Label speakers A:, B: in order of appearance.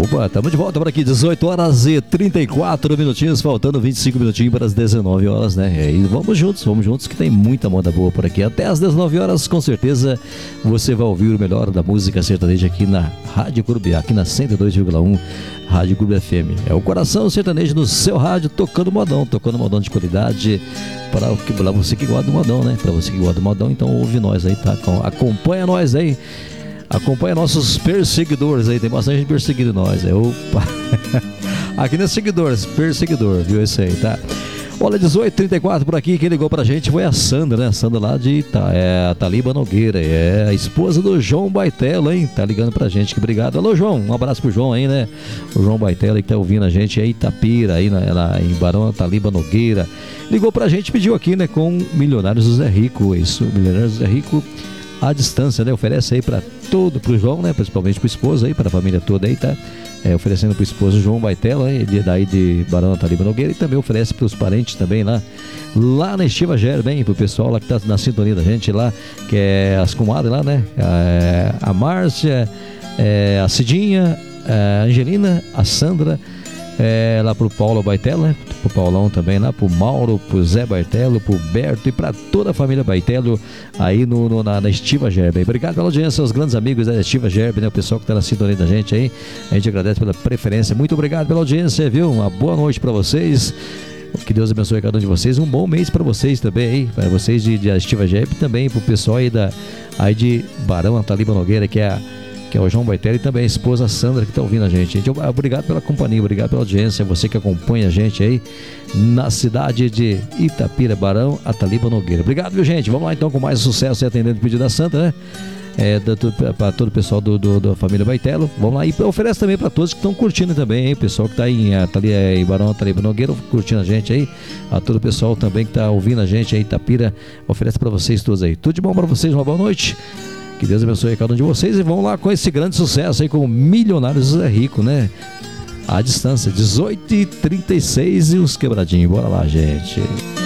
A: Opa, estamos de volta por aqui, 18 horas e 34 minutinhos, faltando 25 minutinhos para as 19 horas, né? E vamos juntos, que tem muita moda boa por aqui. Até as 19 horas, com certeza, você vai ouvir o melhor da música sertaneja aqui na Rádio Clube, aqui na 102,1 Rádio Clube FM. É o coração sertanejo no seu rádio, tocando modão de qualidade para você que gosta do modão, né? Para você que gosta do modão, então ouve nós aí, tá? Acompanha nós aí. Acompanha nossos perseguidores aí, tem bastante gente perseguindo nós. Opa! Aqui não é perseguidor, viu? Esse aí, tá? Olha, 18h34 por aqui, quem ligou pra gente foi a Sandra, né? A Sandra lá de Taliba Nogueira, a esposa do João Baitelo, hein? Tá ligando pra gente, que obrigado. Alô, João, um abraço pro João aí, né? O João Baitelo aí que tá ouvindo a gente aí, Itapira, aí em Barão Taliba Nogueira. Ligou pra gente, pediu aqui, né? Com Milionários do Zé Rico, isso, Milionários do Zé Rico à distância, né? Oferece aí para pro João, né? Principalmente pro esposo aí, para a família toda aí, tá? Oferecendo pro esposo João Baitela, daí de Barão Taliba Nogueira, e também oferece pros parentes também lá na Estiva Gerba, hein? Pro pessoal lá que tá na sintonia da gente lá, que é as comadres lá, né? A Márcia, a Cidinha, a Angelina, a Sandra, lá pro Paulo Baitelo, né? Pro Paulão também lá, pro Mauro, pro Zé Baitelo, pro Berto e pra toda a família Baitelo aí na Estiva Gerba. Obrigado pela audiência, os grandes amigos da Estiva Gerba, né? O pessoal que tá na sintonia da gente aí, a gente agradece pela preferência, muito obrigado pela audiência, viu? Uma boa noite pra vocês, que Deus abençoe cada um de vocês, um bom mês pra vocês também aí, para vocês de Estiva Gerba e também pro pessoal aí de Barão Taliba Nogueira, que é o João Baitelo, e também a esposa Sandra que está ouvindo a gente. Obrigado pela companhia, obrigado pela audiência, você que acompanha a gente aí na cidade de Itapira, Barão Taliba Nogueira. Obrigado, viu, gente? Vamos lá então com mais sucesso e atendendo o pedido da Sandra, né? Para todo o pessoal da família Baitelo. Vamos lá, e oferece também para todos que estão curtindo também, hein? O pessoal que está em Barão Taliba Nogueira curtindo a gente aí, a todo o pessoal também que está ouvindo a gente aí, Itapira, oferece para vocês todos aí. Tudo de bom para vocês, uma boa noite. Que Deus abençoe cada um de vocês, e vamos lá com esse grande sucesso aí com Milionários do Zé Rico, né? À distância, 18h36 e os quebradinhos. Bora lá, gente.